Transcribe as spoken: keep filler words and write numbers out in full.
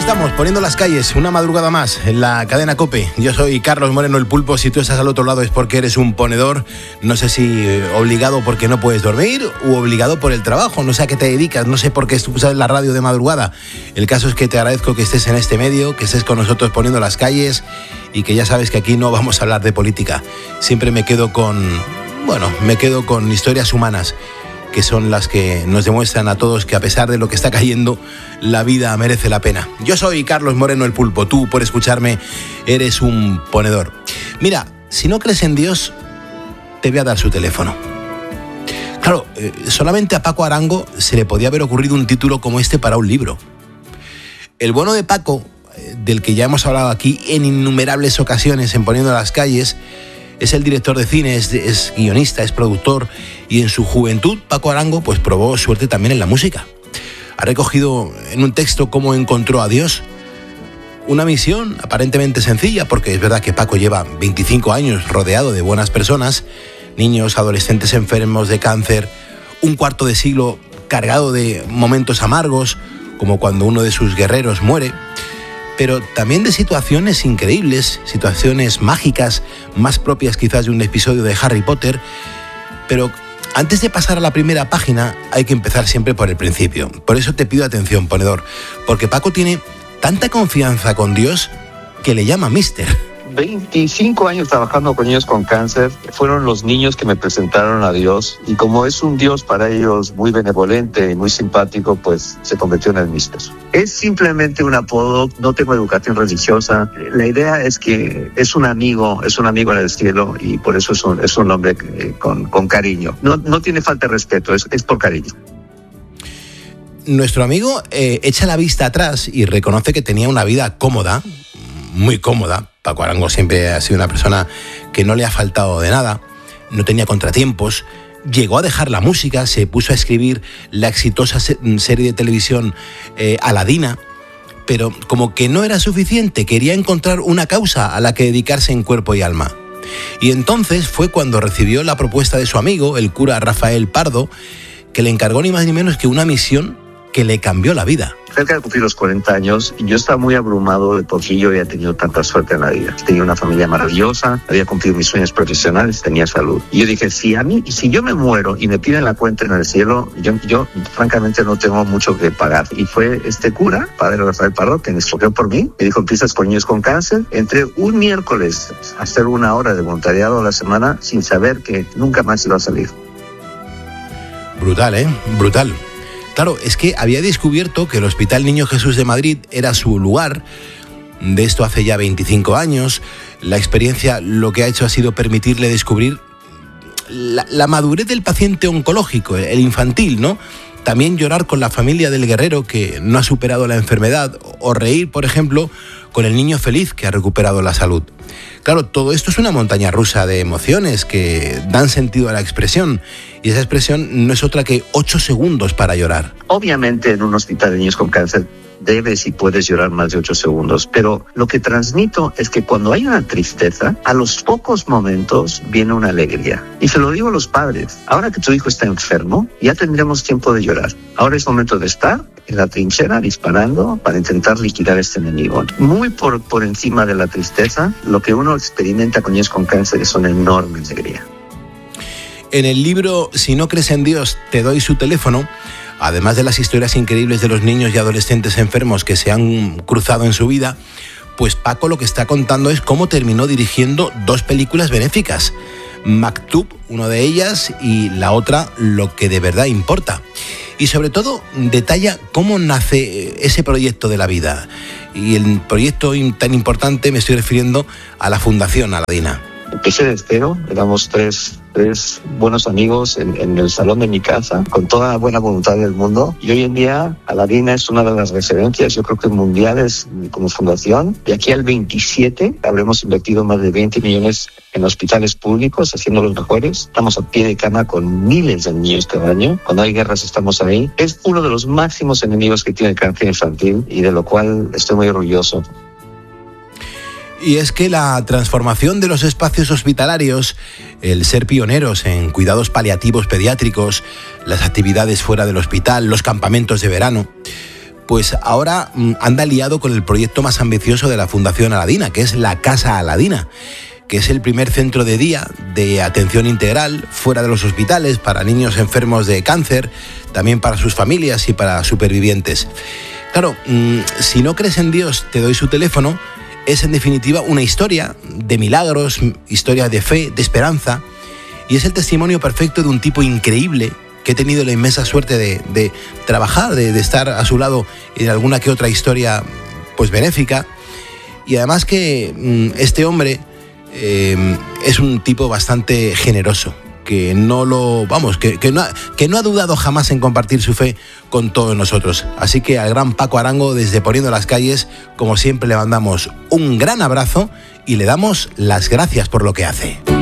estamos, poniendo las calles, una madrugada más en la cadena COPE. Yo soy Carlos Moreno, el Pulpo. Si tú estás al otro lado es porque eres un ponedor. No sé si obligado porque no puedes dormir u obligado por el trabajo. No sé a qué te dedicas, no sé por qué escuchas la radio de madrugada. El caso es que te agradezco que estés en este medio, que estés con nosotros poniendo las calles y que ya sabes que aquí no vamos a hablar de política. Siempre me quedo con, bueno, me quedo con historias humanas, que son las que nos demuestran a todos que a pesar de lo que está cayendo, la vida merece la pena. Yo soy Carlos Moreno, el Pulpo. Tú, por escucharme, eres un ponedor. Mira, si no crees en Dios, te voy a dar su teléfono. Claro, eh, solamente a Paco Arango se le podía haber ocurrido un título como este para un libro. El bueno de Paco, eh, del que ya hemos hablado aquí en innumerables ocasiones en Poniendo las Calles, es el director de cine, es, es guionista, es productor, y en su juventud Paco Arango pues probó suerte también en la música. Ha recogido en un texto cómo encontró a Dios, una misión aparentemente sencilla, porque es verdad que Paco lleva veinticinco años rodeado de buenas personas, niños, adolescentes enfermos de cáncer, un cuarto de siglo cargado de momentos amargos, como cuando uno de sus guerreros muere, pero también de situaciones increíbles, situaciones mágicas, más propias quizás de un episodio de Harry Potter. Pero antes de pasar a la primera página, hay que empezar siempre por el principio. Por eso te pido atención, ponedor, porque Paco tiene tanta confianza con Dios que le llama Mister. veinticinco años trabajando con niños con cáncer, fueron los niños que me presentaron a Dios, y como es un Dios para ellos muy benevolente y muy simpático, pues se convirtió en el Mister. Es simplemente un apodo, no tengo educación religiosa. La idea es que es un amigo, es un amigo en el cielo, y por eso es un, es un nombre con, con cariño. No, no tiene falta de respeto, es, es por cariño. Nuestro amigo eh, echa la vista atrás y reconoce que tenía una vida cómoda, muy cómoda. Paco Arango siempre ha sido una persona que no le ha faltado de nada, no tenía contratiempos, llegó a dejar la música, se puso a escribir la exitosa serie de televisión eh, Aladina, pero como que no era suficiente, quería encontrar una causa a la que dedicarse en cuerpo y alma. Y entonces fue cuando recibió la propuesta de su amigo, el cura Rafael Pardo, que le encargó ni más ni menos que una misión que le cambió la vida. Cerca de cumplir los cuarenta años, yo estaba muy abrumado de porque yo había tenido tanta suerte en la vida. Tenía una familia maravillosa, había cumplido mis sueños profesionales, tenía salud. Y yo dije, si a mí, si yo me muero y me piden la cuenta en el cielo, yo, yo francamente no tengo mucho que pagar. Y fue este cura, padre Rafael Pardo, que me escogió por mí. Me dijo, empiezas con niños con cáncer. Entré un miércoles a hacer una hora de voluntariado a la semana sin saber que nunca más iba a salir. Brutal, ¿eh? Brutal. Claro, es que había descubierto que el Hospital Niño Jesús de Madrid era su lugar. De esto hace ya veinticinco años. La experiencia lo que ha hecho ha sido permitirle descubrir la, la madurez del paciente oncológico, el infantil, ¿no? También llorar con la familia del guerrero que no ha superado la enfermedad, o reír, por ejemplo, con el niño feliz que ha recuperado la salud. Claro, todo esto es una montaña rusa de emociones que dan sentido a la expresión, y esa expresión no es otra que ocho segundos para llorar. Obviamente en un hospital de niños con cáncer debes y puedes llorar más de ocho segundos, pero lo que transmito es que cuando hay una tristeza, a los pocos momentos viene una alegría. Y se lo digo a los padres, ahora que tu hijo está enfermo, ya tendremos tiempo de llorar. Ahora es momento de estar en la trinchera disparando para intentar liquidar a este enemigo. Muy por, por encima de la tristeza, lo que uno experimenta con niños con cáncer es una enorme alegría. En el libro Si no crees en Dios, te doy su teléfono, además de las historias increíbles de los niños y adolescentes enfermos que se han cruzado en su vida, pues Paco lo que está contando es cómo terminó dirigiendo dos películas benéficas. Maktub, una de ellas, y la otra, Lo que de verdad importa. Y sobre todo detalla cómo nace ese proyecto de la vida. Y el proyecto tan importante me estoy refiriendo a la Fundación Aladina. Empecé de cero, éramos tres, tres buenos amigos en, en el salón de mi casa, con toda la buena voluntad del mundo. Y hoy en día Aladina es una de las referencias, yo creo que mundiales como fundación. De aquí al veintisiete habremos invertido más de veinte millones en hospitales públicos, haciendo los mejores. Estamos a pie de cama con miles de niños cada año. Cuando hay guerras estamos ahí. Es uno de los máximos enemigos que tiene el cáncer infantil, y de lo cual estoy muy orgulloso. Y es que la transformación de los espacios hospitalarios, el ser pioneros en cuidados paliativos pediátricos, las actividades fuera del hospital, los campamentos de verano, pues ahora mmm, anda liado con el proyecto más ambicioso de la Fundación Aladina, que es la Casa Aladina, que es el primer centro de día de atención integral fuera de los hospitales para niños enfermos de cáncer, también para sus familias y para supervivientes. Claro, mmm, si no crees en Dios, te doy su teléfono. Es en definitiva una historia de milagros, historia de fe, de esperanza, y es el testimonio perfecto de un tipo increíble que he tenido la inmensa suerte de, de trabajar, de, de estar a su lado en alguna que otra historia pues benéfica. Y además que mmm, este hombre eh, es un tipo bastante generoso, que no lo, vamos, que, que, no ha, que no ha dudado jamás en compartir su fe con todos nosotros. Así que al gran Paco Arango, desde Poniendo las Calles, como siempre le mandamos un gran abrazo y le damos las gracias por lo que hace.